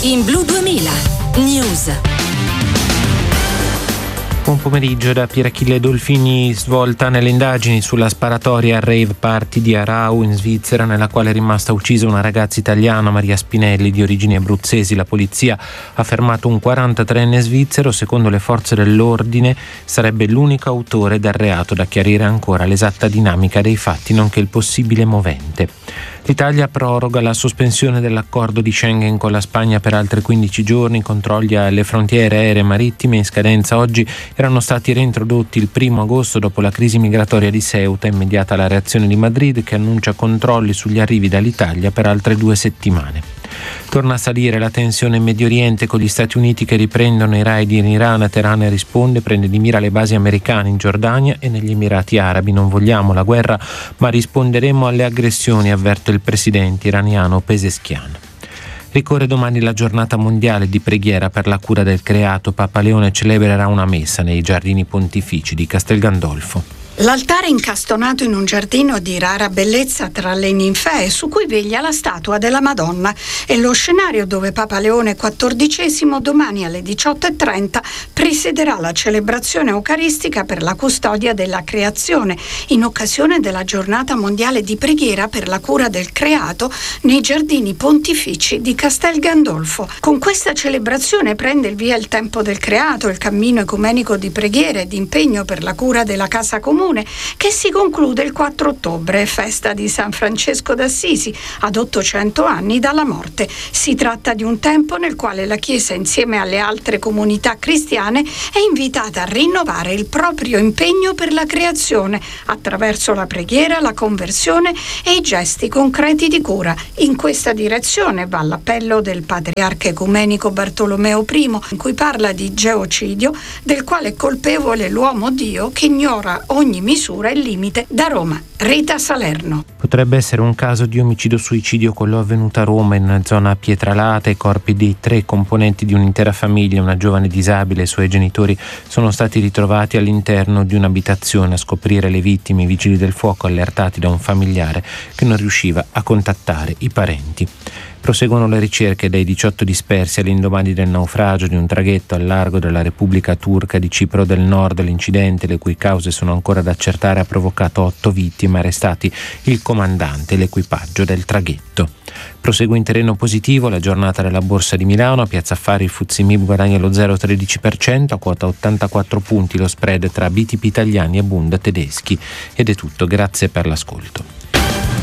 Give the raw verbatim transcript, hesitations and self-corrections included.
in Blu duemila News. Buon pomeriggio da Pierachille Dolfini. Svolta nelle indagini sulla sparatoria al rave party di Arau in Svizzera, nella quale è rimasta uccisa una ragazza italiana, Maria Spinelli, di origini abruzzesi. La polizia ha fermato un quarantatreenne svizzero. Secondo le forze dell'ordine sarebbe l'unico autore del reato. Da chiarire ancora l'esatta dinamica dei fatti, nonché il possibile movente. L'Italia proroga la sospensione dell'accordo di Schengen con la Spagna per altri quindici giorni. I controlli alle frontiere aeree e marittime in scadenza oggi erano stati reintrodotti il primo agosto dopo la crisi migratoria di Ceuta. Immediata la reazione di Madrid, che annuncia controlli sugli arrivi dall'Italia per altre due settimane. Torna a salire la tensione in Medio Oriente, con gli Stati Uniti che riprendono i raid in Iran. Teheran risponde, prende di mira le basi americane in Giordania e negli Emirati Arabi. Non vogliamo la guerra, ma risponderemo alle aggressioni, avverte il presidente iraniano Pezeshkian. Ricorre domani la giornata mondiale di preghiera per la cura del creato. Papa Leone celebrerà una messa nei giardini pontifici di Castel Gandolfo. L'altare incastonato in un giardino di rara bellezza tra le ninfee, su cui veglia la statua della Madonna, è lo scenario dove Papa Leone quattordicesimo domani alle diciotto e trenta presiederà la celebrazione eucaristica per la custodia della creazione, in occasione della giornata mondiale di preghiera per la cura del creato nei giardini pontifici di Castel Gandolfo. Con questa celebrazione prende il via il tempo del creato, il cammino ecumenico di preghiera e di impegno per la cura della casa comune, che si conclude il quattro ottobre, festa di San Francesco d'Assisi, ad ottocento anni dalla morte. Si tratta di un tempo nel quale la Chiesa, insieme alle altre comunità cristiane, è invitata a rinnovare il proprio impegno per la creazione attraverso la preghiera, la conversione e i gesti concreti di cura. In questa direzione va l'appello del patriarca ecumenico Bartolomeo primo, in cui parla di geocidio, del quale è colpevole l'uomo Dio che ignora ogni misura e limite. Da Roma, Rita Salerno. Potrebbe essere un caso di omicidio-suicidio quello avvenuto a Roma, in una zona pietralata. I corpi dei tre componenti di un'intera famiglia, una giovane disabile e i suoi genitori, sono stati ritrovati all'interno di un'abitazione. A scoprire le vittime i vigili del fuoco, allertati da un familiare che non riusciva a contattare i parenti. Proseguono le ricerche dei diciotto dispersi all'indomani del naufragio di un traghetto al largo della Repubblica Turca di Cipro del Nord. L'incidente, le cui cause sono ancora da accertare, ha provocato otto vittime, arrestati il comandante e l'equipaggio del traghetto. Prosegue in terreno positivo la giornata della Borsa di Milano. A Piazza Affari il F T S E M I B guadagna lo zero virgola tredici per cento, a quota ottantaquattro punti lo spread tra B T P italiani e Bund tedeschi. Ed è tutto, grazie per l'ascolto.